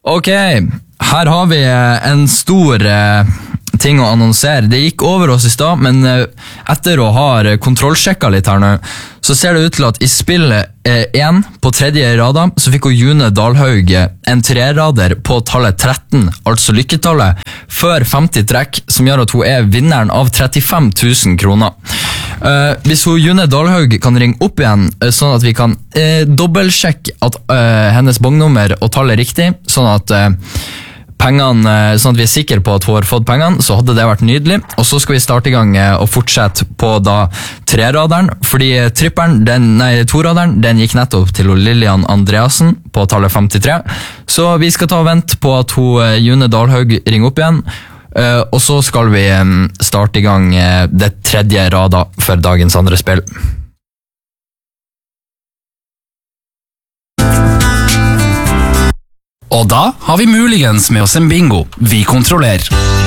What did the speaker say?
Ok, her har vi en stor ting å annonsere. Det gikk over oss i stad, men etter å ha kontrollsjekket litt her nå, så ser det ut til at i spillet 1 på tredje rada, så fikk June Dalhaug en trerader på tallet 13, altså lykketallet, før 50 trekk, som gjør at hun vinneren av 35 000 kroner. Hvis June Dalhaug kan ringe opp igjen, sånn at vi kan dobbeltsjekke at hennes bongnummer og tallet er riktig, sånn at vi er sikre på at hun har fått pengene, så hadde det vært nydelig. Og så skal vi starte i gang og fortsette på da treraderen, fordi toraderen, den gikk nettopp til Lillian Andreasen på tallet 53. Så vi skal ta og vente på at June Dalhaug ringer opp igjen, og så skal vi starte i gang det tredje rada for dagens andre spill. Og da har vi muligens med oss en bingo. Vi kontrollerer.